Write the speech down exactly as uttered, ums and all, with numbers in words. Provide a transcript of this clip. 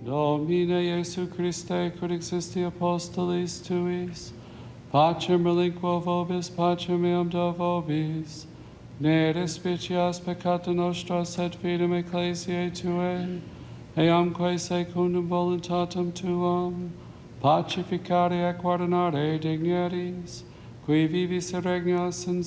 Domine Iesu Christe, quod existi apostolis tuis, pacem relinquo vobis, pacem meam do vobis, ne despicias peccata nostra, sed fidem ecclesiae tuae, eamque secundum voluntatem tuam, pacificare et guardinare dignities, qui vivis et regnas in